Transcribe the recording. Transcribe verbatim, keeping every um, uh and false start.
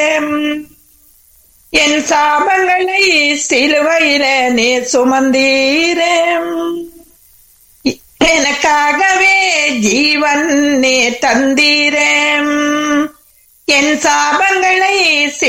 என் சாபங்களை சிலுவையில நீ சுமந்தீரே, எனக்காகவே ஜீவன் நீ தந்தீரே. என் சாப